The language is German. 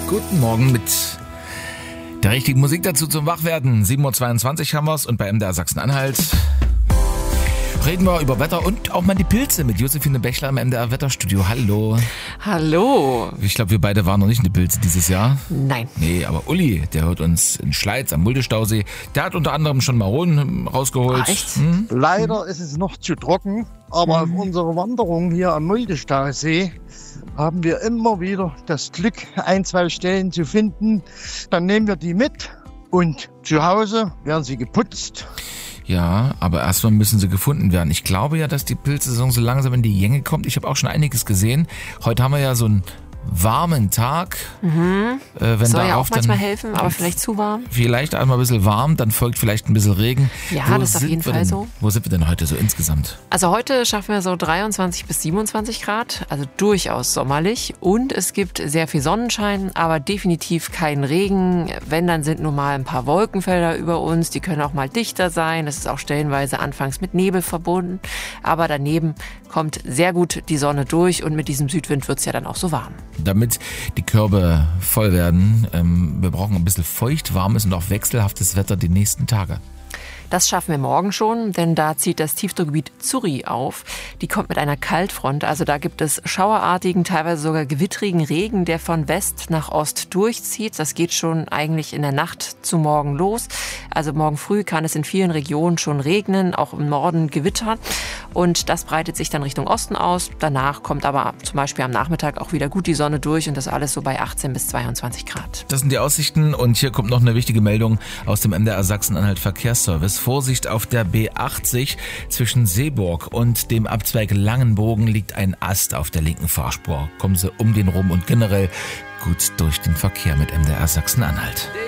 Guten Morgen mit der richtigen Musik dazu zum Wachwerden. 7.22 Uhr haben wir's und bei MDR Sachsen-Anhalt reden wir über Wetter und auch mal die Pilze mit Josephine Bechler im MDR Wetterstudio. Hallo. Hallo. Ich glaube, wir beide waren noch nicht in die Pilze dieses Jahr. Nein. Nee, aber Uli, der hört uns in Schleiz am Mulde-Stausee. Der hat unter anderem schon Maronen rausgeholt. Ah, echt? Leider ist es noch zu trocken, aber auf unserer Wanderung hier am Mulde-Stausee haben wir immer wieder das Glück, 1, 2 Stellen zu finden. Dann nehmen wir die mit und zu Hause werden sie geputzt. Ja, aber erstmal müssen sie gefunden werden. Ich glaube ja, dass die Pilzsaison so langsam in die Gänge kommt. Ich habe auch schon einiges gesehen. Heute haben wir ja so einen warmen Tag. Wenn Soll da ja auch auch manchmal dann helfen, aber vielleicht zu warm. vielleicht einmal ein bisschen warm, dann folgt vielleicht ein bisschen Regen. Ja, das ist auf jeden Fall so. Wo sind wir denn heute so insgesamt? Also heute schaffen wir so 23 bis 27 Grad, also durchaus sommerlich. Und es gibt sehr viel Sonnenschein, aber definitiv kein Regen. Wenn, dann sind nur mal ein paar Wolkenfelder über uns. Die können auch mal dichter sein. Das ist auch stellenweise anfangs mit Nebel verbunden. Aber daneben kommt sehr gut die Sonne durch und mit diesem Südwind wird es ja dann auch so warm. Damit die Körbe voll werden, wir brauchen ein bisschen feucht, warmes und auch wechselhaftes Wetter die nächsten Tage. Das schaffen wir morgen schon, denn da zieht das Tiefdruckgebiet Zuri auf. Die kommt mit einer Kaltfront, also da gibt es schauerartigen, teilweise sogar gewittrigen Regen, der von West nach Ost durchzieht. Das geht schon eigentlich in der Nacht zu morgen los. Also morgen früh kann es in vielen Regionen schon regnen, auch im Norden gewittern. Und das breitet sich dann Richtung Osten aus. Danach kommt aber zum Beispiel am Nachmittag auch wieder gut die Sonne durch und das alles so bei 18 bis 22 Grad. Das sind die Aussichten und hier kommt noch eine wichtige Meldung aus dem MDR Sachsen-Anhalt Verkehrsservice. Vorsicht, auf der B80 zwischen Seeburg und dem Abzweig Langenbogen liegt ein Ast auf der linken Fahrspur. Kommen Sie um den rum und generell gut durch den Verkehr mit MDR Sachsen-Anhalt.